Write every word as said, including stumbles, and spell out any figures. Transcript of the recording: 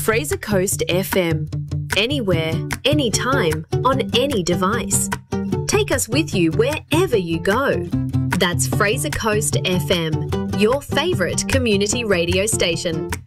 Fraser Coast F M. Anywhere, anytime, on any device. Take us with you wherever you go. That's Fraser Coast F M, your favourite community radio station.